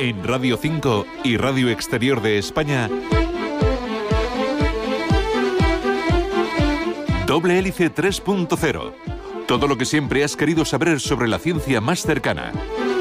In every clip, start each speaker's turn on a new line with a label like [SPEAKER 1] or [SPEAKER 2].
[SPEAKER 1] En Radio 5 y Radio Exterior de España, Doble Hélice 3.0. Todo lo que siempre has querido saber sobre la ciencia más cercana.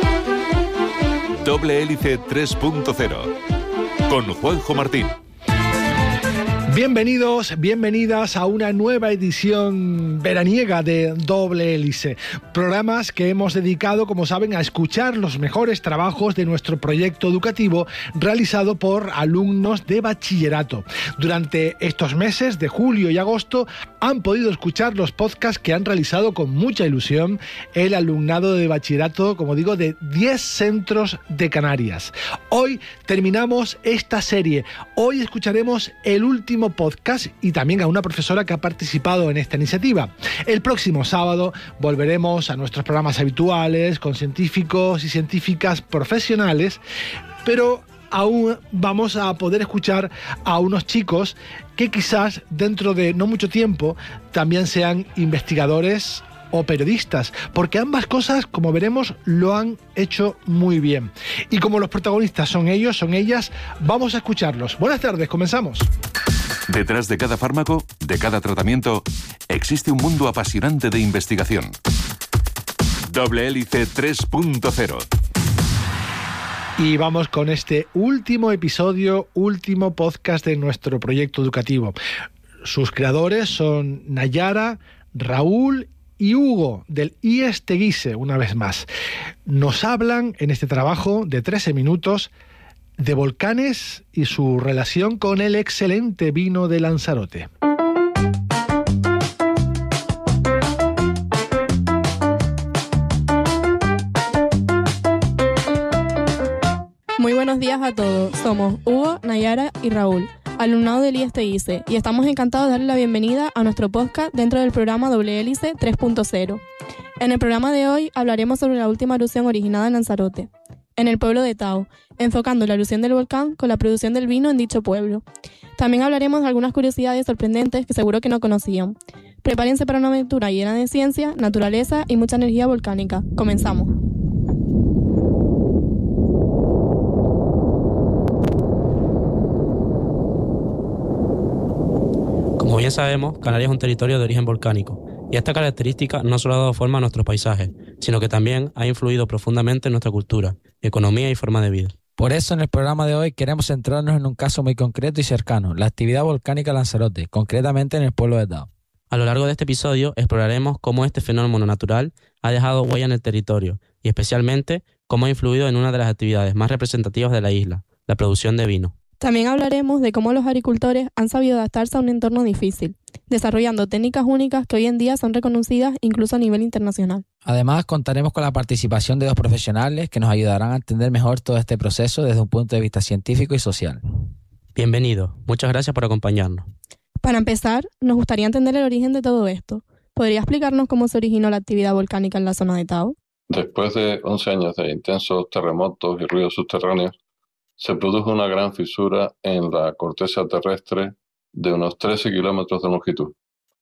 [SPEAKER 1] Doble Hélice 3.0. Con Juanjo Martín.
[SPEAKER 2] Bienvenidos, bienvenidas a una nueva edición veraniega de Doble Hélice. Programas que hemos dedicado, como saben, a escuchar los mejores trabajos de nuestro proyecto educativo realizado por alumnos de bachillerato. Durante estos meses de julio y agosto han podido escuchar los podcasts que han realizado con mucha ilusión el alumnado de bachillerato, como digo, de 10 centros de Canarias. Hoy terminamos esta serie. Hoy escucharemos el último podcast y también a una profesora que ha participado en esta iniciativa. El próximo sábado volveremos a nuestros programas habituales con científicos y científicas profesionales, pero aún vamos a poder escuchar a unos chicos que quizás dentro de no mucho tiempo también sean investigadores o periodistas, porque ambas cosas, como veremos, lo han hecho muy bien. Y como los protagonistas son ellos, son ellas, vamos a escucharlos. Buenas tardes, comenzamos.
[SPEAKER 1] Detrás de cada fármaco, de cada tratamiento, existe un mundo apasionante de investigación. Doble Hélice 3.0.
[SPEAKER 2] Y vamos con este último episodio, último podcast de nuestro proyecto educativo. Sus creadores son Nayara, Raúl y Hugo, del IES Teguise, una vez más. Nos hablan en este trabajo de 13 minutos de volcanes y su relación con el excelente vino de Lanzarote.
[SPEAKER 3] Muy buenos días a todos. Somos Hugo, Nayara y Raúl, alumnado del IES Teguise, y estamos encantados de darle la bienvenida a nuestro podcast dentro del programa Doble Hélice 3.0. En el programa de hoy hablaremos sobre la última erupción originada en Lanzarote, en el pueblo de Tao, enfocando la erupción del volcán con la producción del vino en dicho pueblo. También hablaremos de algunas curiosidades sorprendentes que seguro que no conocían. Prepárense para una aventura llena de ciencia, naturaleza y mucha energía volcánica. Comenzamos.
[SPEAKER 4] Como bien sabemos, Canarias es un territorio de origen volcánico, y esta característica no solo ha dado forma a nuestros paisajes, sino que también ha influido profundamente en nuestra cultura, economía y forma de vida.
[SPEAKER 5] Por eso en el programa de hoy queremos centrarnos en un caso muy concreto y cercano, la actividad volcánica Lanzarote, concretamente en el pueblo de Tao.
[SPEAKER 4] A lo largo de este episodio exploraremos cómo este fenómeno natural ha dejado huella en el territorio, y especialmente cómo ha influido en una de las actividades más representativas de la isla, la producción de vino.
[SPEAKER 3] También hablaremos de cómo los agricultores han sabido adaptarse a un entorno difícil, desarrollando técnicas únicas que hoy en día son reconocidas incluso a nivel internacional.
[SPEAKER 5] Además, contaremos con la participación de 2 profesionales que nos ayudarán a entender mejor todo este proceso desde un punto de vista científico y social.
[SPEAKER 4] Bienvenido, muchas gracias por acompañarnos.
[SPEAKER 3] Para empezar, nos gustaría entender el origen de todo esto. ¿Podría explicarnos cómo se originó la actividad volcánica en la zona de Tao?
[SPEAKER 6] Después de 11 años de intensos terremotos y ruidos subterráneos, se produjo una gran fisura en la corteza terrestre de unos 13 kilómetros de longitud.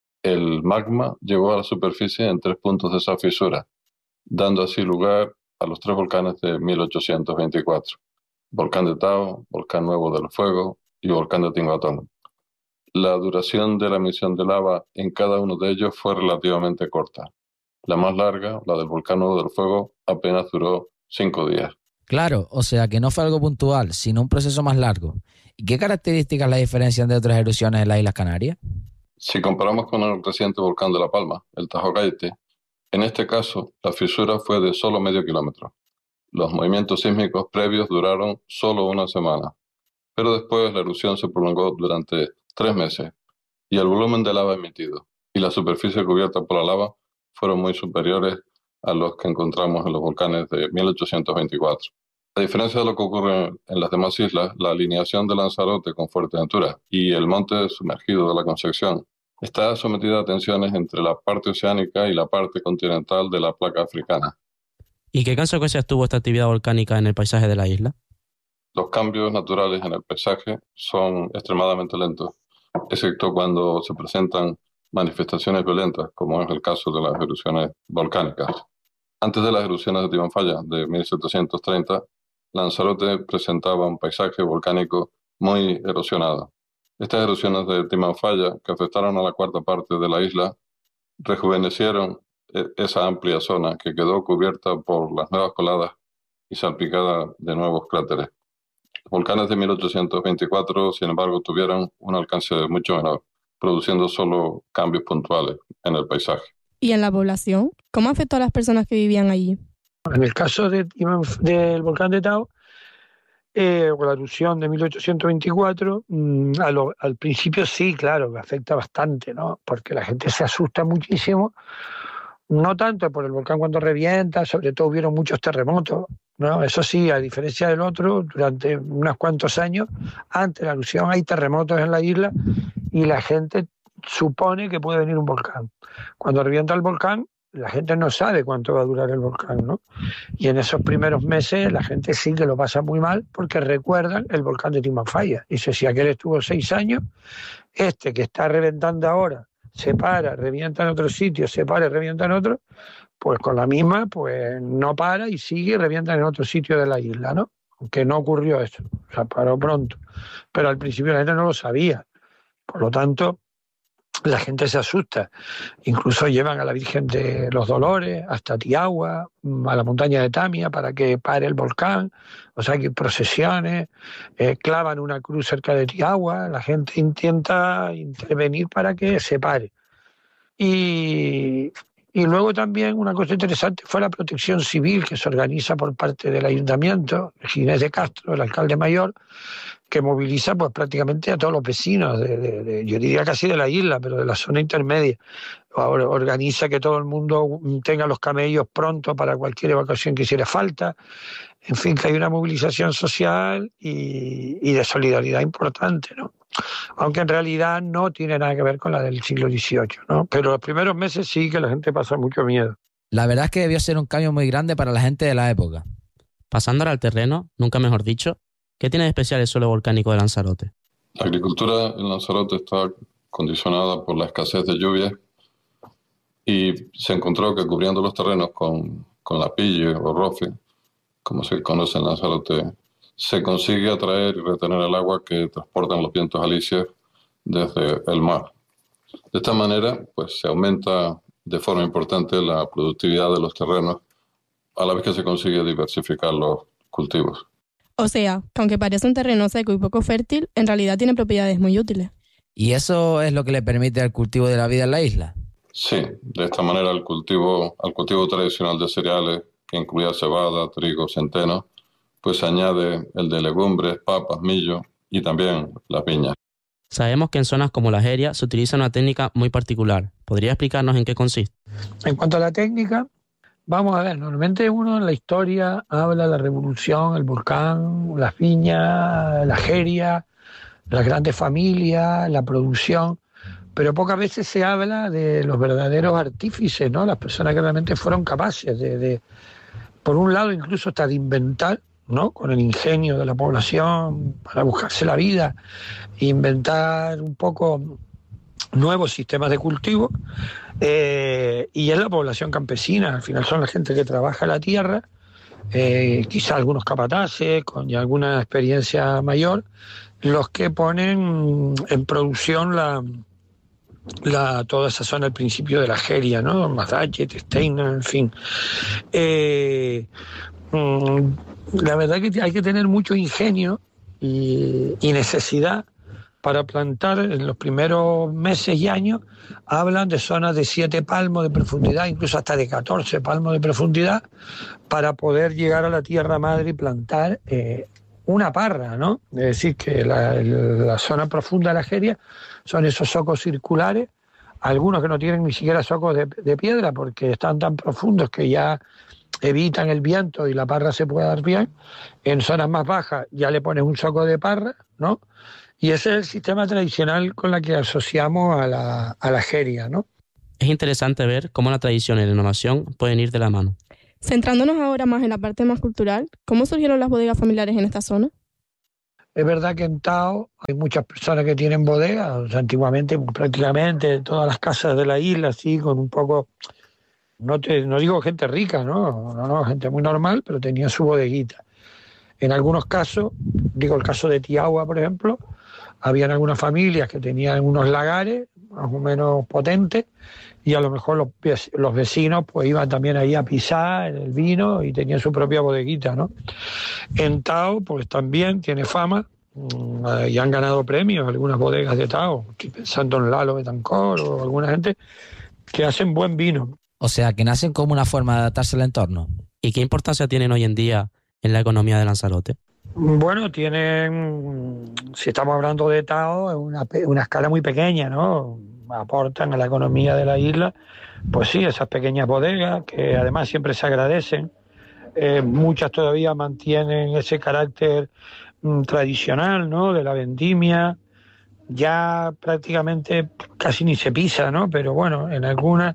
[SPEAKER 6] El magma llegó a la superficie en 3 puntos de esa fisura, dando así lugar a los 3 volcanes de 1824. Volcán de Tao, Volcán Nuevo del Fuego y Volcán de Tinguatón. La duración de la emisión de lava en cada uno de ellos fue relativamente corta. La más larga, la del Volcán Nuevo del Fuego, apenas duró 5 días.
[SPEAKER 5] Claro, o sea que no fue algo puntual, sino un proceso más largo. ¿Y qué características la diferencian de otras erupciones en las Islas Canarias?
[SPEAKER 6] Si comparamos con el reciente volcán de La Palma, el Tajo Gaite, en este caso la fisura fue de solo medio kilómetro. Los movimientos sísmicos previos duraron solo una semana, pero después la erupción se prolongó durante 3 meses y el volumen de lava emitido y la superficie cubierta por la lava fueron muy superiores a los que encontramos en los volcanes de 1824. A diferencia de lo que ocurre en las demás islas, la alineación de Lanzarote con Fuerteventura y el monte sumergido de la Concepción está sometida a tensiones entre la parte oceánica y la parte continental de la placa africana.
[SPEAKER 4] ¿Y qué consecuencias tuvo esta actividad volcánica en el paisaje de la isla?
[SPEAKER 6] Los cambios naturales en el paisaje son extremadamente lentos, excepto cuando se presentan manifestaciones violentas, como es el caso de las erupciones volcánicas. Antes de las erupciones de Timanfaya de 1730, Lanzarote presentaba un paisaje volcánico muy erosionado. Estas erosiones de Timanfaya, que afectaron a la cuarta parte de la isla, rejuvenecieron esa amplia zona que quedó cubierta por las nuevas coladas y salpicada de nuevos cráteres. Los volcanes de 1824, sin embargo, tuvieron un alcance mucho menor, produciendo solo cambios puntuales en el paisaje.
[SPEAKER 3] ¿Y en la población? ¿Cómo afectó a las personas que vivían allí?
[SPEAKER 7] En el caso del volcán de Tao, con la erupción de 1824, al principio sí, claro, que afecta bastante, ¿no? Porque la gente se asusta muchísimo, no tanto por el volcán cuando revienta, sobre todo hubieron muchos terremotos, ¿no? Eso sí, a diferencia del otro, durante unos cuantos años, antes de la erupción hay terremotos en la isla y la gente supone que puede venir un volcán. Cuando revienta el volcán, la gente no sabe cuánto va a durar el volcán, ¿no? Y en esos primeros meses la gente sí que lo pasa muy mal porque recuerdan el volcán de Timanfaya. Dice, si aquel estuvo 6 años, este que está reventando ahora, se para, revienta en otro sitio, se para y revienta en otro, pues con la misma, pues no para y sigue y revienta en otro sitio de la isla, ¿no? Aunque no ocurrió eso, o sea, paró pronto. Pero al principio la gente no lo sabía. Por lo tanto, la gente se asusta. Incluso llevan a la Virgen de los Dolores hasta Tiagua, a la montaña de Tamia, para que pare el volcán. O sea, que hay procesiones, clavan una cruz cerca de Tiagua, la gente intenta intervenir para que se pare. Y luego también una cosa interesante fue la protección civil que se organiza por parte del ayuntamiento, Ginés de Castro, el alcalde mayor, que moviliza pues prácticamente a todos los vecinos, yo diría casi de la isla, pero de la zona intermedia. Organiza que todo el mundo tenga los camellos pronto para cualquier evacuación que hiciera falta. En fin, que hay una movilización social y de solidaridad importante, ¿no? Aunque en realidad no tiene nada que ver con la del siglo XVIII, ¿no? Pero los primeros meses sí que la gente pasa mucho miedo.
[SPEAKER 5] La verdad es que debió ser un cambio muy grande para la gente de la época.
[SPEAKER 4] Pasando ahora al terreno, nunca mejor dicho, ¿qué tiene de especial el suelo volcánico de Lanzarote?
[SPEAKER 6] La agricultura en Lanzarote está condicionada por la escasez de lluvias y se encontró que cubriendo los terrenos con lapille o rofe, como se conoce en Lanzarote, se consigue atraer y retener el agua que transportan los vientos alisios desde el mar. De esta manera, pues se aumenta de forma importante la productividad de los terrenos, a la vez que se consigue diversificar los cultivos.
[SPEAKER 3] O sea, que aunque parece un terreno seco y poco fértil, en realidad tiene propiedades muy útiles.
[SPEAKER 5] ¿Y eso es lo que le permite al cultivo de la vida en la isla?
[SPEAKER 6] Sí, de esta manera al cultivo tradicional de cereales, que incluía cebada, trigo, centeno, pues se añade el de legumbres, papas, millo y también las viñas.
[SPEAKER 4] Sabemos que en zonas como la Jeria se utiliza una técnica muy particular. ¿Podría explicarnos en qué consiste?
[SPEAKER 7] En cuanto a la técnica, vamos a ver, normalmente uno en la historia habla de la revolución, el volcán, las viñas, la Jeria, las grandes familias, la producción, pero pocas veces se habla de los verdaderos artífices, ¿no? Las personas que realmente fueron capaces de por un lado incluso hasta de inventar, ¿no? Con el ingenio de la población para buscarse la vida, inventar un poco nuevos sistemas de cultivo, y es la población campesina, al final son la gente que trabaja la tierra, quizá algunos capataces con ya alguna experiencia mayor, los que ponen en producción toda esa zona al principio de la Jeria, ¿no? Mazache, Testeina, en fin. La verdad que hay que tener mucho ingenio y necesidad para plantar. En los primeros meses y años hablan de zonas de 7 palmos de profundidad, incluso hasta de 14 palmos de profundidad, para poder llegar a la tierra madre y plantar una parra, ¿no? Es decir, que la zona profunda de la Jeria son esos socos circulares, algunos que no tienen ni siquiera socos de piedra porque están tan profundos que ya evitan el viento y la parra se puede dar bien. En zonas más bajas ya le pones un soco de parra, ¿no? Y ese es el sistema tradicional con el que asociamos a la Jeria, ¿no?
[SPEAKER 4] Es interesante ver cómo la tradición y la innovación pueden ir de la mano.
[SPEAKER 3] Centrándonos ahora más en la parte más cultural, ¿cómo surgieron las bodegas familiares en esta zona?
[SPEAKER 7] Es verdad que en Tao hay muchas personas que tienen bodegas. O sea, antiguamente prácticamente todas las casas de la isla, así con un poco, no digo gente rica, no, gente muy normal, pero tenía su bodeguita. En algunos casos, digo el caso de Tiagua, por ejemplo, habían algunas familias que tenían unos lagares más o menos potentes y a lo mejor los vecinos pues iban también ahí a pisar el vino y tenían su propia bodeguita, ¿no? En Tao pues también tiene fama y han ganado premios algunas bodegas de Tao. Estoy pensando en Lalo Betancor o alguna gente que hacen buen vino.
[SPEAKER 5] O sea, que nacen como una forma de adaptarse al entorno.
[SPEAKER 4] ¿Y qué importancia tienen hoy en día en la economía de Lanzarote?
[SPEAKER 7] Bueno, tienen, si estamos hablando de Tao, es una escala muy pequeña, ¿no? Aportan a la economía de la isla, pues sí, esas pequeñas bodegas que además siempre se agradecen. Muchas todavía mantienen ese carácter tradicional, ¿no? De la vendimia. Ya prácticamente casi ni se pisa, ¿no? Pero bueno, en algunas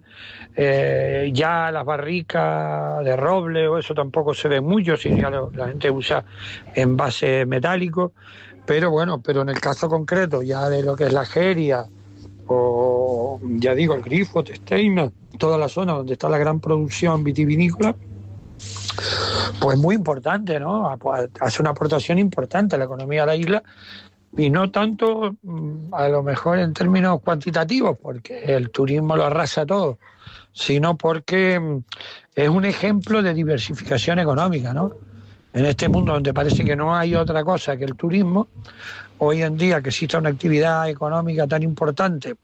[SPEAKER 7] ya las barricas de roble o eso tampoco se ve mucho, si ya la gente usa envases metálicos. Pero bueno, pero en el caso concreto ya de lo que es la Jeria o ya digo el Grifo, Testeina, toda la zona donde está la gran producción vitivinícola, pues muy importante, ¿no? Hace una aportación importante a la economía de la isla. Y no tanto a lo mejor en términos cuantitativos, porque el turismo lo arrasa todo, sino porque es un ejemplo de diversificación económica, ¿no? En este mundo donde parece que no hay otra cosa que el turismo, hoy en día que exista una actividad económica tan importante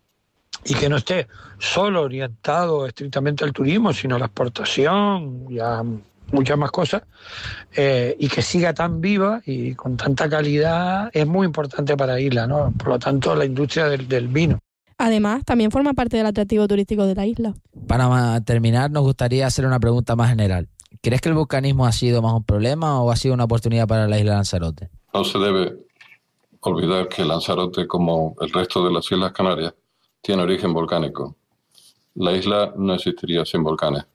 [SPEAKER 7] y que no esté solo orientado estrictamente al turismo, sino a la exportación y a muchas más cosas, y que siga tan viva y con tanta calidad, es muy importante para la isla, ¿no? Por lo tanto, la industria del vino.
[SPEAKER 3] Además, también forma parte del atractivo turístico de la isla.
[SPEAKER 5] Para terminar, nos gustaría hacer una pregunta más general. ¿Crees que el volcanismo ha sido más un problema o ha sido una oportunidad para la isla de Lanzarote?
[SPEAKER 6] No se debe olvidar que Lanzarote, como el resto de las Islas Canarias, tiene origen volcánico. La isla no existiría sin volcanes.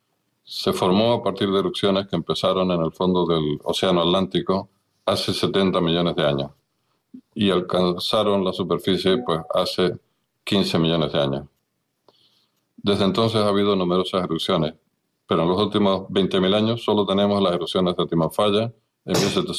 [SPEAKER 6] Se formó a partir de erupciones que empezaron en el fondo del Océano Atlántico hace 70 millones de años y alcanzaron la superficie pues, hace 15 millones de años. Desde entonces ha habido numerosas erupciones, pero en los últimos 20.000 años solo tenemos las erupciones de Timofaya en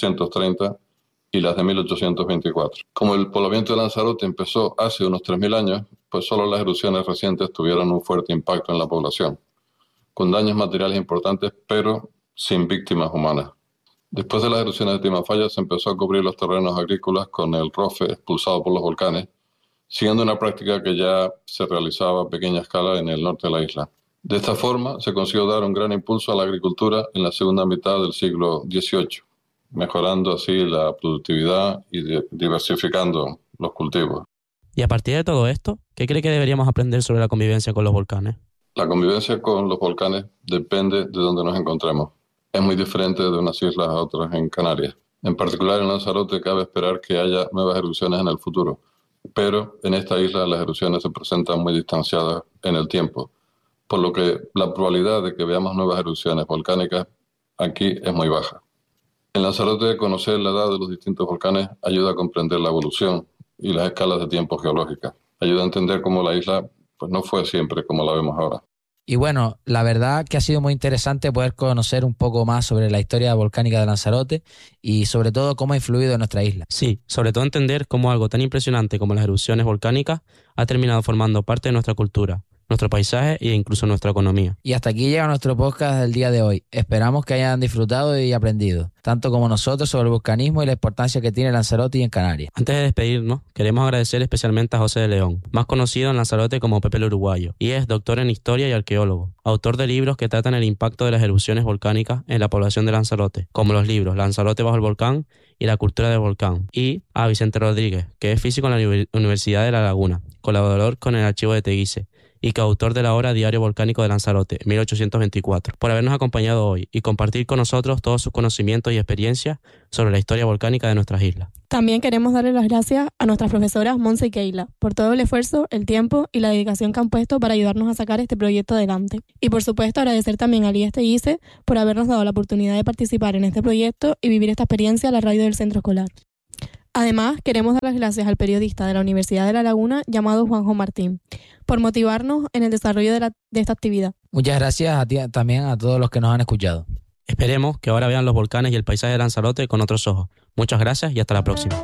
[SPEAKER 6] 1730 y las de 1824. Como el poblamiento de Lanzarote empezó hace unos 3.000 años, pues solo las erupciones recientes tuvieron un fuerte impacto en la población, con daños materiales importantes, pero sin víctimas humanas. Después de las erupciones de Timofaya se empezó a cubrir los terrenos agrícolas con el rofe expulsado por los volcanes, siguiendo una práctica que ya se realizaba a pequeña escala en el norte de la isla. De esta forma se consiguió dar un gran impulso a la agricultura en la segunda mitad del siglo XVIII, mejorando así la productividad y diversificando los cultivos.
[SPEAKER 4] Y a partir de todo esto, ¿qué cree que deberíamos aprender sobre la convivencia con los volcanes?
[SPEAKER 6] La convivencia con los volcanes depende de dónde nos encontremos. Es muy diferente de unas islas a otras en Canarias. En particular en Lanzarote cabe esperar que haya nuevas erupciones en el futuro, pero en esta isla las erupciones se presentan muy distanciadas en el tiempo, por lo que la probabilidad de que veamos nuevas erupciones volcánicas aquí es muy baja. En Lanzarote, conocer la edad de los distintos volcanes ayuda a comprender la evolución y las escalas de tiempo geológicas. Ayuda a entender cómo la isla pues no fue siempre como la vemos ahora.
[SPEAKER 5] Y bueno, la verdad que ha sido muy interesante poder conocer un poco más sobre la historia volcánica de Lanzarote y sobre todo cómo ha influido en nuestra isla.
[SPEAKER 4] Sí, sobre todo entender cómo algo tan impresionante como las erupciones volcánicas ha terminado formando parte de nuestra cultura, nuestro paisaje e incluso nuestra economía.
[SPEAKER 5] Y hasta aquí llega nuestro podcast del día de hoy. Esperamos que hayan disfrutado y aprendido, tanto como nosotros, sobre el volcanismo y la importancia que tiene Lanzarote y en Canarias.
[SPEAKER 4] Antes de despedirnos, queremos agradecer especialmente a José de León, más conocido en Lanzarote como Pepe el Uruguayo, y es doctor en historia y arqueólogo, autor de libros que tratan el impacto de las erupciones volcánicas en la población de Lanzarote, como los libros Lanzarote bajo el volcán y La cultura del volcán, y a Vicente Rodríguez, que es físico en la Universidad de La Laguna, colaborador con el archivo de Teguise, y coautor de la obra Diario Volcánico de Lanzarote, 1824, por habernos acompañado hoy y compartir con nosotros todos sus conocimientos y experiencias sobre la historia volcánica de nuestras islas.
[SPEAKER 3] También queremos darle las gracias a nuestras profesoras Monse y Keila por todo el esfuerzo, el tiempo y la dedicación que han puesto para ayudarnos a sacar este proyecto adelante. Y por supuesto agradecer también al IES por habernos dado la oportunidad de participar en este proyecto y vivir esta experiencia a la radio del centro escolar. Además, queremos dar las gracias al periodista de la Universidad de La Laguna llamado Juanjo Martín por motivarnos en el desarrollo de esta actividad.
[SPEAKER 5] Muchas gracias a ti, también a todos los que nos han escuchado.
[SPEAKER 4] Esperemos que ahora vean los volcanes y el paisaje de Lanzarote con otros ojos. Muchas gracias y hasta la próxima.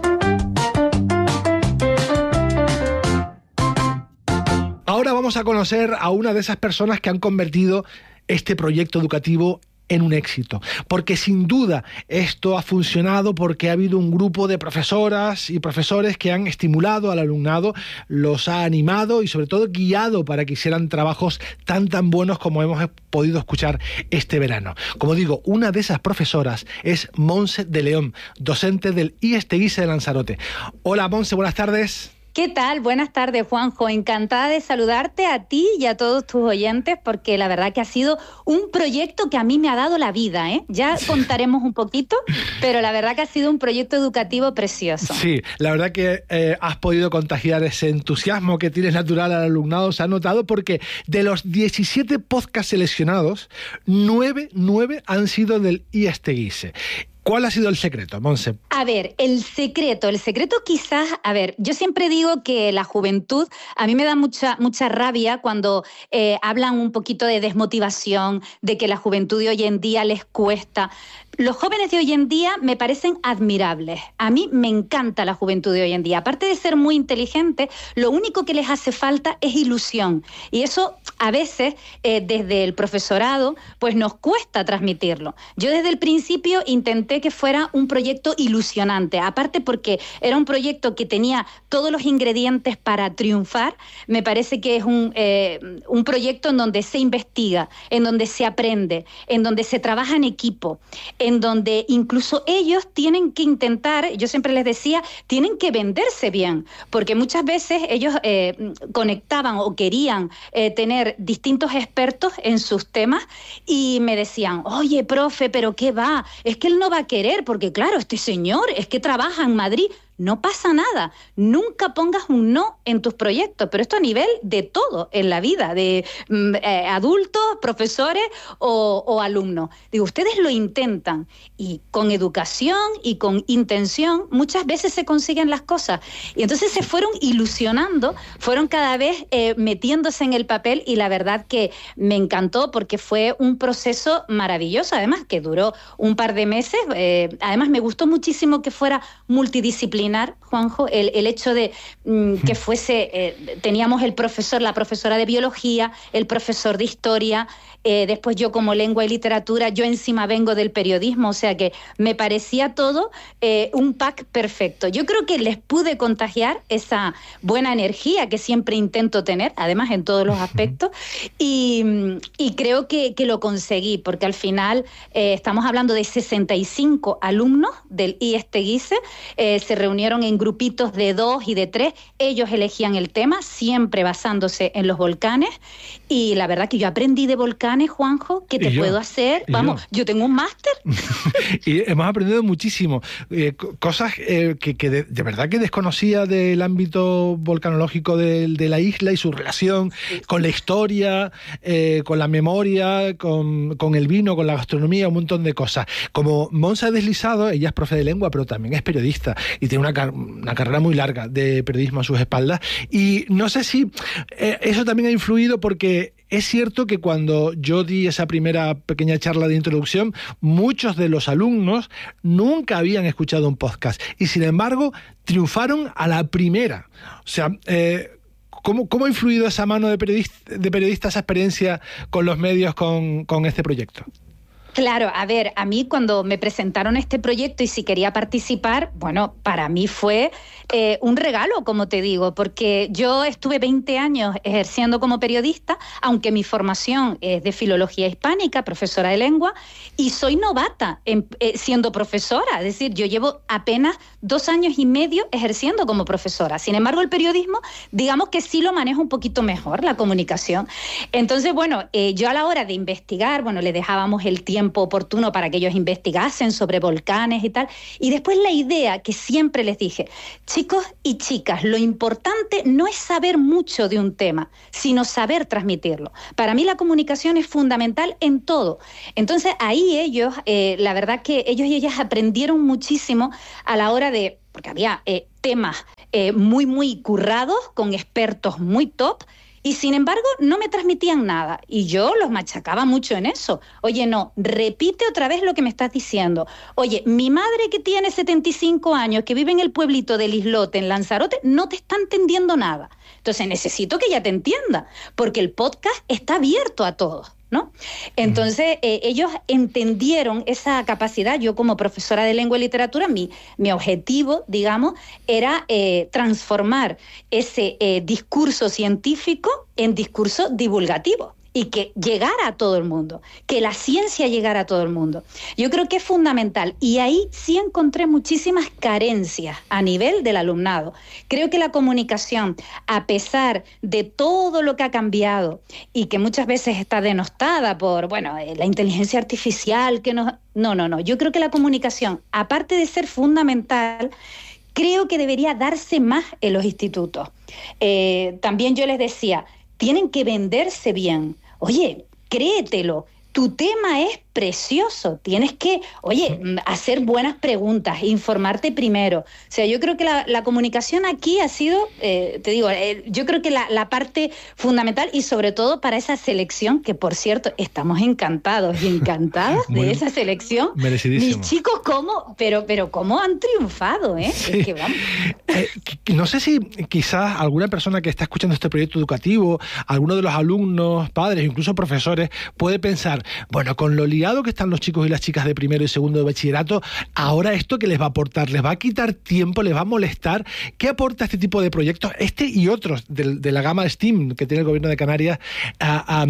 [SPEAKER 2] Ahora vamos a conocer a una de esas personas que han convertido este proyecto educativo en un éxito, porque sin duda esto ha funcionado porque ha habido un grupo de profesoras y profesores que han estimulado al alumnado, los ha animado y sobre todo guiado para que hicieran trabajos tan buenos como hemos podido escuchar este verano. Como digo, una de esas profesoras es Montse de León, docente del IESTEGISE de Lanzarote. Hola Montse, buenas tardes.
[SPEAKER 8] ¿Qué tal? Buenas tardes, Juanjo. Encantada de saludarte a ti y a todos tus oyentes, porque la verdad que ha sido un proyecto que a mí me ha dado la vida, ¿eh? Ya contaremos un poquito, pero la verdad que ha sido un proyecto educativo precioso.
[SPEAKER 2] Sí, la verdad que has podido contagiar ese entusiasmo que tienes natural al alumnado, se ha notado, porque de los 17 podcasts seleccionados, 9 han sido del IESTEGISE. ¿Cuál ha sido el secreto, Montse?
[SPEAKER 8] A ver, el secreto quizás, yo siempre digo que la juventud, a mí me da mucha rabia cuando hablan un poquito de desmotivación, de que la juventud de hoy en día les cuesta. Los jóvenes de hoy en día me parecen admirables. A mí me encanta la juventud de hoy en día. Aparte de ser muy inteligentes, lo único que les hace falta es ilusión. Y eso a veces, desde el profesorado, pues nos cuesta transmitirlo. Yo desde el principio intenté que fuera un proyecto ilusionante. Aparte porque era un proyecto que tenía todos los ingredientes para triunfar. Me parece que es un proyecto en donde se investiga, en donde se aprende, en donde se trabaja en equipo, en donde incluso ellos tienen que intentar, yo siempre les decía, tienen que venderse bien, porque muchas veces ellos conectaban o querían tener distintos expertos en sus temas y me decían, oye, profe, pero ¿qué va? Es que él no va a querer, porque claro, este señor es que trabaja en Madrid. No pasa nada, nunca pongas un no en tus proyectos, pero esto a nivel de todo en la vida, de adultos, profesores o alumnos. Digo, ustedes lo intentan y con educación y con intención muchas veces se consiguen las cosas. Y entonces se fueron ilusionando, fueron cada vez metiéndose en el papel y la verdad que me encantó porque fue un proceso maravilloso, además que duró un par de meses. Además me gustó muchísimo que fuera multidisciplinar, Juanjo, el hecho de que fuese, teníamos la profesora de biología, el profesor de historia, después yo como lengua y literatura, yo encima vengo del periodismo, o sea que me parecía todo un pack perfecto. Yo creo que les pude contagiar esa buena energía que siempre intento tener, además en todos los aspectos, y creo que lo conseguí, porque al final estamos hablando de 65 alumnos del IESTEGISE, se reunieron en grupitos de 2 y de 3, ellos elegían el tema, siempre basándose en los volcanes, y la verdad que yo aprendí de volcanes, Juanjo, ¿qué te puedo hacer? Vamos, yo tengo un máster.
[SPEAKER 2] Y hemos aprendido muchísimo, cosas que de verdad que desconocía del ámbito volcanológico de la isla y su relación con la historia, con la memoria, con el vino, con la gastronomía, un montón de cosas. Como Montse ha deslizado, ella es profe de lengua, pero también es periodista y tiene una carrera muy larga de periodismo a sus espaldas, y no sé si eso también ha influido, porque es cierto que cuando yo di esa primera pequeña charla de introducción, muchos de los alumnos nunca habían escuchado un podcast y sin embargo triunfaron a la primera. O sea, ¿cómo ha influido esa mano de periodista, esa experiencia con los medios, con este proyecto?
[SPEAKER 8] Claro, a ver, a mí cuando me presentaron este proyecto y si quería participar, bueno, para mí fue un regalo, como te digo, porque yo estuve 20 años ejerciendo como periodista, aunque mi formación es de filología hispánica, profesora de lengua, y soy novata siendo profesora, es decir, yo llevo apenas 2 años y medio ejerciendo como profesora. Sin embargo, el periodismo, digamos que sí lo manejo un poquito mejor, la comunicación. Entonces, bueno, yo a la hora de investigar, bueno, le dejábamos el tiempo oportuno para que ellos investigasen sobre volcanes y tal. Y después la idea que siempre les dije, chicos y chicas, lo importante no es saber mucho de un tema, sino saber transmitirlo. Para mí la comunicación es fundamental en todo. Entonces ahí ellos, la verdad que ellos y ellas aprendieron muchísimo a la hora de, porque había temas muy currados, con expertos muy top, Y sin embargo, no me transmitían nada. Y yo los machacaba mucho en eso. Oye, no, repite otra vez lo que me estás diciendo. Oye, mi madre que tiene 75 años, que vive en el pueblito del Islote, en Lanzarote, no te está entendiendo nada. Entonces necesito que ella te entienda, porque el podcast está abierto a todos, ¿no? Entonces, ellos entendieron esa capacidad. Yo, como profesora de lengua y literatura, mi objetivo, digamos, era transformar ese discurso científico en discurso divulgativo y que llegara a todo el mundo, que la ciencia llegara a todo el mundo. Yo creo que es fundamental, y ahí sí encontré muchísimas carencias a nivel del alumnado. Creo que la comunicación, a pesar de todo lo que ha cambiado y que muchas veces está denostada por, bueno, la inteligencia artificial, que nos... No. Yo creo que la comunicación, aparte de ser fundamental, creo que debería darse más en los institutos. También yo les decía, tienen que venderse bien. Oye, créetelo, tu tema es precioso, tienes que, hacer buenas preguntas, informarte primero. O sea, yo creo que la comunicación aquí ha sido, yo creo que la parte fundamental, y sobre todo para esa selección, que por cierto, estamos encantados y encantadas de esa selección.
[SPEAKER 2] Merecidísimo.
[SPEAKER 8] Mis chicos, pero cómo han triunfado, ¿eh?
[SPEAKER 2] Sí.
[SPEAKER 8] Es que vamos.
[SPEAKER 2] No sé si quizás alguna persona que está escuchando este proyecto educativo, alguno de los alumnos, padres, incluso profesores, puede pensar, bueno, con lo liado que están los chicos y las chicas de primero y segundo de bachillerato, ahora esto que les va a aportar, les va a quitar tiempo, les va a molestar. ¿Qué aporta este tipo de proyectos, este y otros de la gama STEAM que tiene el gobierno de Canarias a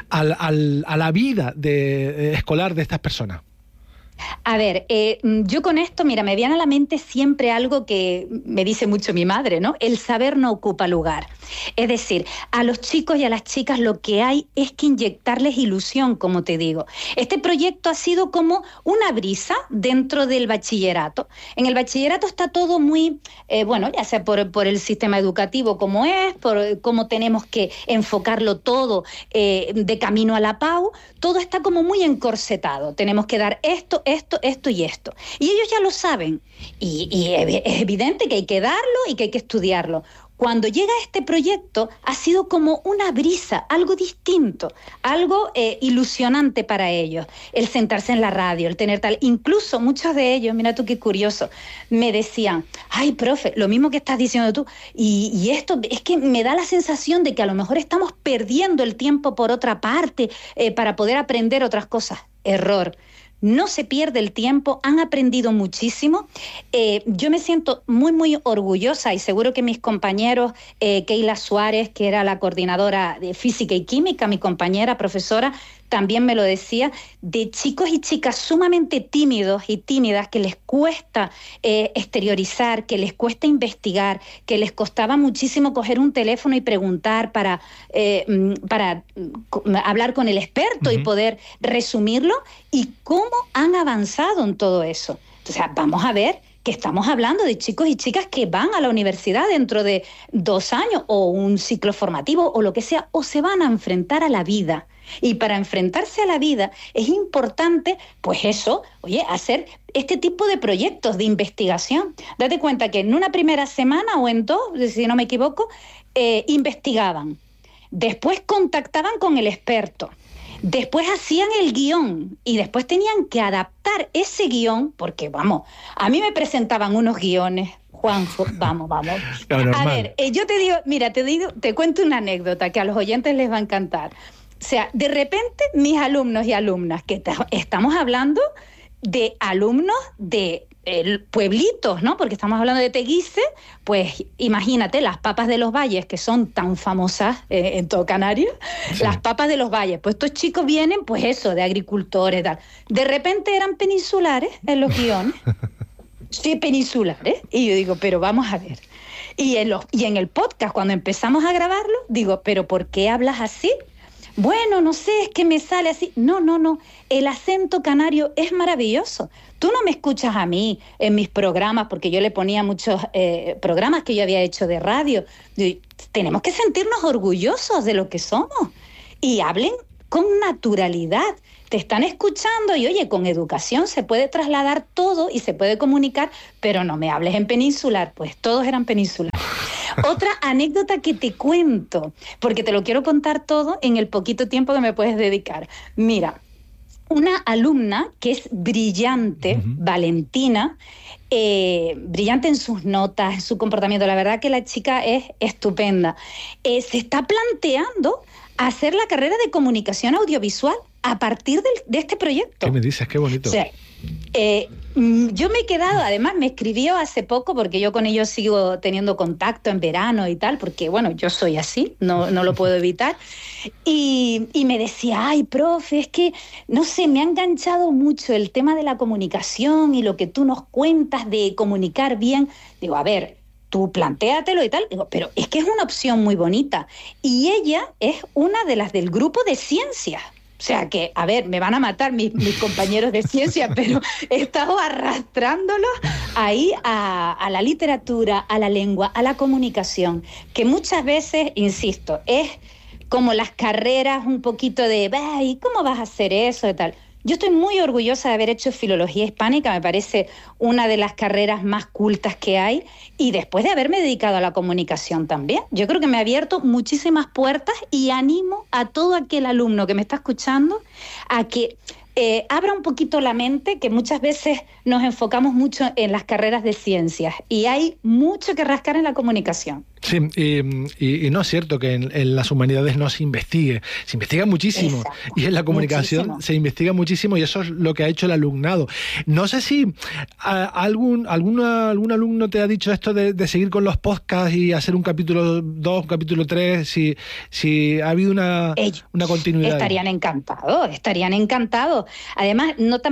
[SPEAKER 2] la vida escolar de estas personas?
[SPEAKER 8] A ver, yo con esto, mira, me viene a la mente siempre algo que me dice mucho mi madre, ¿no? El saber no ocupa lugar. Es decir, a los chicos y a las chicas lo que hay es que inyectarles ilusión, como te digo. Este proyecto ha sido como una brisa dentro del bachillerato. En el bachillerato está todo muy, ya sea por el sistema educativo como es, por cómo tenemos que enfocarlo todo de camino a la PAU, todo está como muy encorsetado. Tenemos que dar esto y esto. Y ellos ya lo saben. Y es evidente que hay que darlo y que hay que estudiarlo. Cuando llega este proyecto ha sido como una brisa, algo distinto, algo ilusionante para ellos. El sentarse en la radio, el tener tal... Incluso muchos de ellos, mira tú qué curioso, me decían, ay, profe, lo mismo que estás diciendo tú, y esto es que me da la sensación de que a lo mejor estamos perdiendo el tiempo por otra parte para poder aprender otras cosas. Error. No se pierde el tiempo, han aprendido muchísimo. Yo me siento muy, muy orgullosa, y seguro que mis compañeros, Keila Suárez, que era la coordinadora de Física y Química, mi compañera profesora, también me lo decía, de chicos y chicas sumamente tímidos y tímidas que les cuesta exteriorizar, que les cuesta investigar, que les costaba muchísimo coger un teléfono y preguntar para hablar con el experto y poder resumirlo, y cómo han avanzado en todo eso. O sea, vamos a ver que estamos hablando de chicos y chicas que van a la universidad dentro de 2 años, o un ciclo formativo, o lo que sea, o se van a enfrentar a la vida. Y para enfrentarse a la vida es importante, pues eso, hacer este tipo de proyectos de investigación. Date cuenta que en una primera semana o en 2, si no me equivoco, investigaban. Después contactaban con el experto. Después hacían el guión y después tenían que adaptar ese guión, porque a mí me presentaban unos guiones, Juanjo, vamos. A ver, yo te digo, mira, te cuento una anécdota que a los oyentes les va a encantar. O sea, de repente mis alumnos y alumnas, que estamos hablando de alumnos de pueblitos, ¿no? Porque estamos hablando de Teguise, pues imagínate, las papas de los valles, que son tan famosas en todo Canarias, sí. Las papas de los valles, pues estos chicos vienen, pues eso, de agricultores, tal. De repente eran peninsulares en los guiones. Sí, peninsulares. Y yo digo, pero vamos a ver. Y en el podcast, cuando empezamos a grabarlo, digo, pero ¿por qué hablas así? Bueno, no sé, es que me sale así. No. El acento canario es maravilloso. Tú no me escuchas a mí en mis programas, porque yo le ponía muchos programas que yo había hecho de radio. Tenemos que sentirnos orgullosos de lo que somos. Y hablen con naturalidad. Te están escuchando y, con educación se puede trasladar todo y se puede comunicar, pero no me hables en peninsular. Pues todos eran peninsulares. Otra anécdota que te cuento, porque te lo quiero contar todo en el poquito tiempo que me puedes dedicar. Mira, una alumna que es brillante, Valentina, brillante en sus notas, en su comportamiento. La verdad que la chica es estupenda. Se está planteando hacer la carrera de comunicación audiovisual a partir de este proyecto.
[SPEAKER 2] ¿Qué me dices? Qué bonito.
[SPEAKER 8] O sea, yo me he quedado, además me escribió hace poco, porque yo con ellos sigo teniendo contacto en verano y tal, porque bueno, yo soy así, no lo puedo evitar, y me decía, ay, profe, es que, no sé, me ha enganchado mucho el tema de la comunicación y lo que tú nos cuentas de comunicar bien. Digo, a ver, tú plantéatelo y tal. Digo, pero es que es una opción muy bonita. Y ella es una de las del grupo de ciencias. O sea que, a ver, me van a matar mis compañeros de ciencia, pero he estado arrastrándolos ahí a la literatura, a la lengua, a la comunicación, que muchas veces, insisto, es como las carreras un poquito de, ¿y cómo vas a hacer eso y tal? Yo estoy muy orgullosa de haber hecho filología hispánica, me parece una de las carreras más cultas que hay, y después de haberme dedicado a la comunicación también. Yo creo que me ha abierto muchísimas puertas y animo a todo aquel alumno que me está escuchando a que abra un poquito la mente, que muchas veces nos enfocamos mucho en las carreras de ciencias y hay mucho que rascar en la comunicación.
[SPEAKER 2] Sí, y no es cierto que en las humanidades no se investigue muchísimo. Exacto. Y en la comunicación muchísimo. Se investiga muchísimo, y eso es lo que ha hecho el alumnado. No sé si algún alumno te ha dicho esto de seguir con los podcasts y hacer un capítulo 2, un capítulo 3, si ha habido una continuidad.
[SPEAKER 8] Estarían encantados. Además,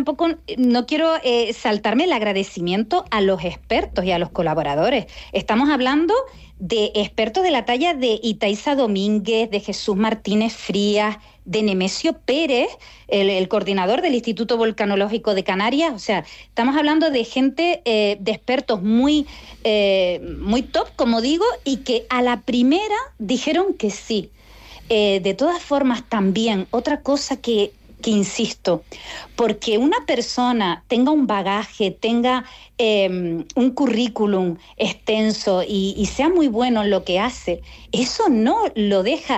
[SPEAKER 8] no quiero saltarme el agradecimiento a los expertos y a los colaboradores. Estamos hablando de expertos de la talla de Itaiza Domínguez, de Jesús Martínez Frías, de Nemesio Pérez, el coordinador del Instituto Volcanológico de Canarias. O sea, estamos hablando de gente, de expertos muy top, como digo, y que a la primera dijeron que sí. De todas formas, también, otra cosa que insisto, porque una persona tenga un bagaje, tenga un currículum extenso y sea muy bueno en lo que hace, eso no deja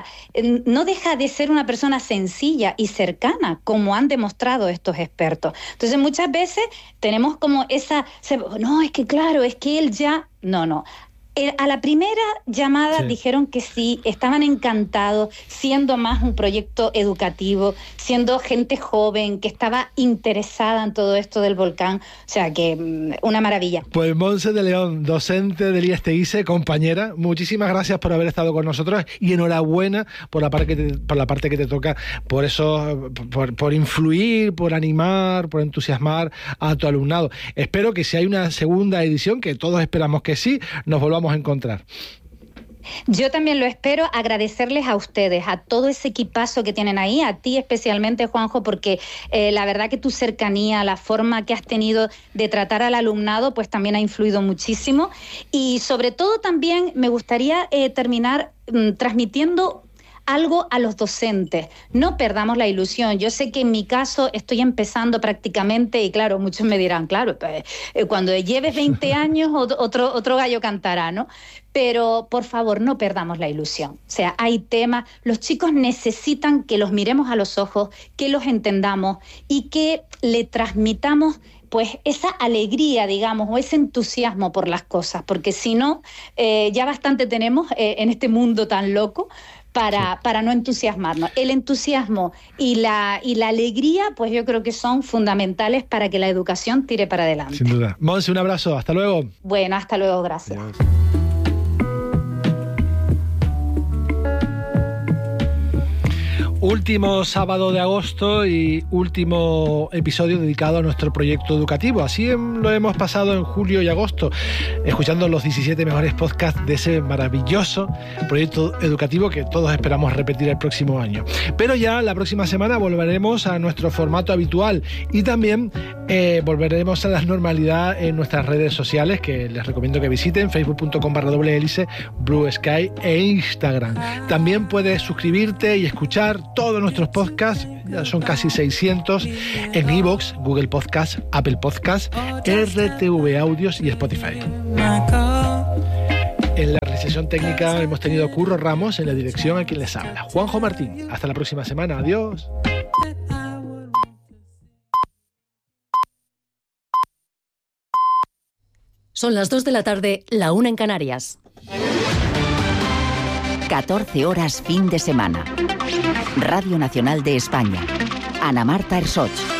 [SPEAKER 8] de ser una persona sencilla y cercana, como han demostrado estos expertos. Entonces, muchas veces tenemos como no, es que claro, es que él ya... No. A la primera llamada dijeron que sí, estaban encantados, siendo más un proyecto educativo, siendo gente joven que estaba interesada en todo esto del volcán. O sea que una maravilla.
[SPEAKER 2] Pues Montse de León, docente del IESTEISE, compañera, muchísimas gracias por haber estado con nosotros y enhorabuena por la parte que te toca, por eso, por influir, por animar, por entusiasmar a tu alumnado. Espero que si hay una segunda edición, que todos esperamos que sí, nos volvamos a encontrar.
[SPEAKER 8] Yo también lo espero. Agradecerles a ustedes, a todo ese equipazo que tienen ahí, a ti especialmente, Juanjo, porque la verdad que tu cercanía, la forma que has tenido de tratar al alumnado, pues también ha influido muchísimo. Y sobre todo también me gustaría terminar transmitiendo algo a los docentes. No perdamos la ilusión. Yo sé que en mi caso estoy empezando prácticamente y claro, muchos me dirán, claro, pues, cuando lleves 20 años otro gallo cantará, ¿no? Pero por favor, no perdamos la ilusión. O sea, hay temas, los chicos necesitan que los miremos a los ojos, que los entendamos y que le transmitamos pues esa alegría, digamos, o ese entusiasmo por las cosas, porque si no, ya bastante tenemos en este mundo tan loco para no entusiasmarnos. El entusiasmo y la alegría, pues yo creo que son fundamentales para que la educación tire para adelante.
[SPEAKER 2] Sin duda. Montse, un abrazo. Hasta luego.
[SPEAKER 8] Bueno, hasta luego. Gracias.
[SPEAKER 2] Adiós. Último sábado de agosto y último episodio dedicado a nuestro proyecto educativo. Así lo hemos pasado en julio y agosto, escuchando los 17 mejores podcasts de ese maravilloso proyecto educativo que todos esperamos repetir el próximo año. Pero ya la próxima semana volveremos a nuestro formato habitual y también volveremos a la normalidad en nuestras redes sociales, que les recomiendo que visiten: facebook.com/doble-hélice, Blue Sky e Instagram. También puedes suscribirte y escuchar todos nuestros podcasts, ya son casi 600, en iVoox, Google Podcasts, Apple Podcasts, RTV Audios y Spotify. En la realización técnica hemos tenido Curro Ramos, en la dirección a quien les habla, Juanjo Martín. Hasta la próxima semana. Adiós.
[SPEAKER 9] Son las 2 de la tarde, la 1 en Canarias.
[SPEAKER 10] 14 horas fin de semana. Radio Nacional de España. Ana Marta Ersoch.